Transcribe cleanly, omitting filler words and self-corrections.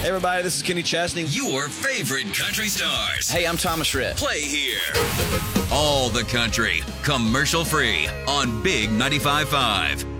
Hey, everybody, this is Kenny Chesney. Your favorite country stars. Hey, I'm Thomas Rhett. Play here. All the country, commercial free on Big 95.5.